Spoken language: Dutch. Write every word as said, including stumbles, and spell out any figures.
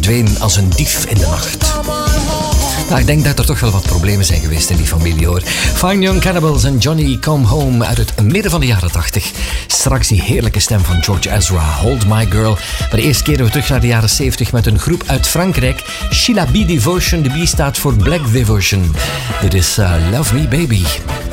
verdween als een dief in de nacht. Nou, ik denk dat er toch wel wat problemen zijn geweest in die familie, hoor. Fine Young Cannibals en Johnny Come Home uit het midden van de jaren tachtig. Straks die heerlijke stem van George Ezra, Hold My Girl. Maar eerst keren we terug naar de jaren zeventig met een groep uit Frankrijk. Sheila B Devotion, de B staat voor Black Devotion. Dit is uh, Love Me Baby.